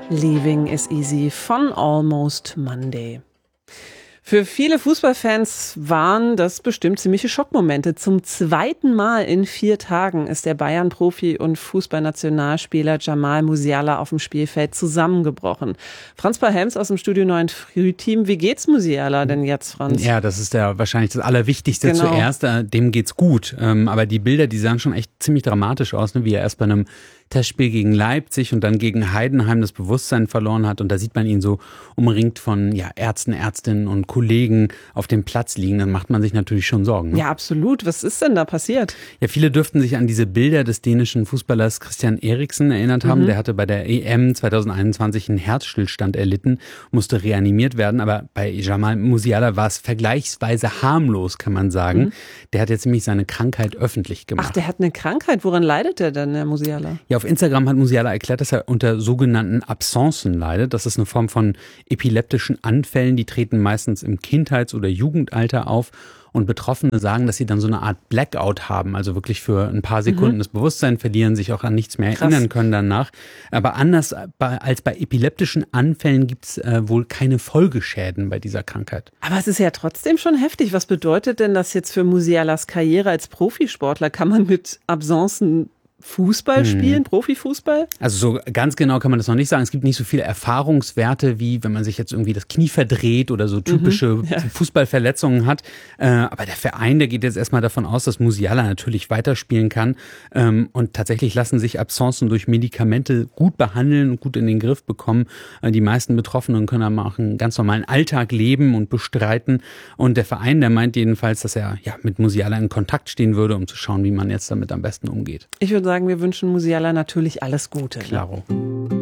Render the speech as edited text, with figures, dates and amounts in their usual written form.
Leaving is Easy von Almost Monday. Für viele Fußballfans waren das bestimmt ziemliche Schockmomente. Zum zweiten Mal in 4 Tagen ist der Bayern-Profi und Fußballnationalspieler Jamal Musiala auf dem Spielfeld zusammengebrochen. Franz Paul-Helms aus dem Studio 9 Frühteam. Wie geht's Musiala denn jetzt, Franz? Ja, das ist ja wahrscheinlich das Allerwichtigste Genau. zuerst. Dem geht's gut. Aber die Bilder, die sahen schon echt ziemlich dramatisch aus, ne? Wie er erst bei einem Testspiel gegen Leipzig und dann gegen Heidenheim das Bewusstsein verloren hat. Und da sieht man ihn so umringt von Ärzten, Ärztinnen und Kollegen auf dem Platz liegen. Dann macht man sich natürlich schon Sorgen. Ne? Ja, absolut. Was ist denn da passiert? Ja, viele dürften sich an diese Bilder des dänischen Fußballers Christian Eriksen erinnert haben. Der hatte bei der EM 2021 einen Herzstillstand erlitten, musste reanimiert werden. Aber bei Jamal Musiala war es vergleichsweise harmlos, kann man sagen. Der hat jetzt nämlich seine Krankheit öffentlich gemacht. Ach, der hat eine Krankheit. Woran leidet der denn, der Musiala? Ja, auf Instagram hat Musiala erklärt, dass er unter sogenannten Absencen leidet. Das ist eine Form von epileptischen Anfällen, die treten meistens im Kindheits- oder Jugendalter auf. Und Betroffene sagen, dass sie dann so eine Art Blackout haben, also wirklich für ein paar Sekunden das Bewusstsein verlieren, sich auch an nichts mehr erinnern können danach. Aber anders als bei epileptischen Anfällen gibt es wohl keine Folgeschäden bei dieser Krankheit. Aber es ist ja trotzdem schon heftig. Was bedeutet denn das jetzt für Musialas Karriere als Profisportler? Kann man mit Absencen Fußball spielen, Profifußball? Also so ganz genau kann man das noch nicht sagen. Es gibt nicht so viele Erfahrungswerte, wie wenn man sich jetzt irgendwie das Knie verdreht oder so typische Fußballverletzungen hat. Aber der Verein, der geht jetzt erstmal davon aus, dass Musiala natürlich weiterspielen kann. Und tatsächlich lassen sich Absencen durch Medikamente gut behandeln und gut in den Griff bekommen. Die meisten Betroffenen können aber auch einen ganz normalen Alltag leben und bestreiten. Und der Verein, der meint jedenfalls, dass er mit Musiala in Kontakt stehen würde, um zu schauen, wie man jetzt damit am besten umgeht. Ich würde sagen, wir wünschen Musiala natürlich alles Gute. Klaro.